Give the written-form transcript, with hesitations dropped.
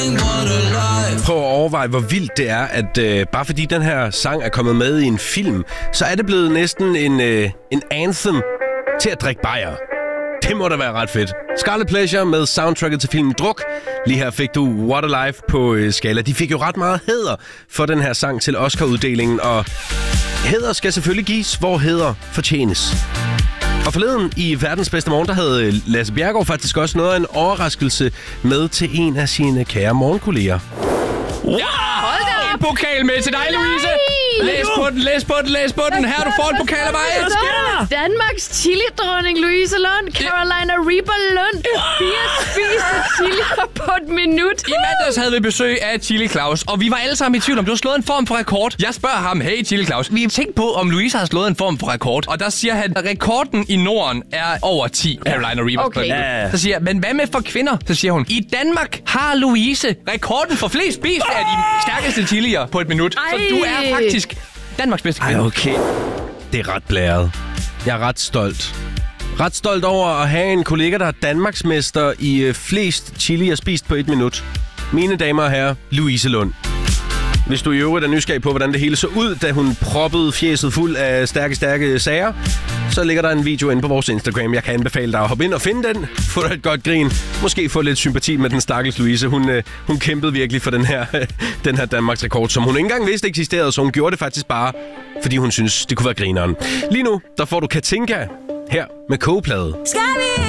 Prøv at overveje, hvor vildt det er, at bare fordi den her sang er kommet med i en film, så er det blevet næsten en anthem til at drikke bajer. Det må da være ret fedt. Scarlet Pleasure med soundtracket til filmen Druk. Lige her fik du What a Life på skala. De fik jo ret meget hæder for den her sang til Oscar-uddelingen, og hæder skal selvfølgelig gives, hvor hæder fortjenes. Og forleden i Verdens Bedste Morgen, der havde Lasse Bjerregaard faktisk også noget af en overraskelse med til en af sine kære morgenkolleger. Ja! En pokal med til dig, Louise! Læs på den. Her, du får en pokal af mig. Danmarks chili-dronning Louise Lund, Carolina Reaper Lund, 4 spiste chilier på et minut. I mandags havde vi besøg af Chili Claus, og vi var alle sammen i tvivl om, du har slået en form for rekord. Jeg spørger ham, hey Chili Claus, vi har tænkt på, om Louise har slået en form for rekord. Og der siger han, at rekorden i Norden er over 10 Carolina Reapers. Okay. Så siger jeg, men hvad med for kvinder? Så siger hun, i Danmark har Louise rekorden for flest spiste af de stærkeste chilier på et minut. Så du er faktisk Danmarks bedste kvinde. Ej, okay. Det er ret blæret. Jeg er ret stolt. Ret stolt over at have en kollega, der er Danmarksmester i flest chilier spist på et minut. Mine damer og herrer, Louise Lund. Hvis du i øvrigt er nysgerrig på, hvordan det hele så ud, da hun proppede fjeset fuld af stærke sager, så ligger der en video inde på vores Instagram. Jeg kan anbefale dig at hoppe ind og finde den. Få dig et godt grin. Måske få lidt sympati med den stakkels Louise. Hun kæmpede virkelig for den her Danmarks rekord, som hun ikke engang vidste eksisterede, så hun gjorde det faktisk bare, fordi hun synes, det kunne være grineren. Lige nu, der får du Katinka her med kogeplade. Skal vi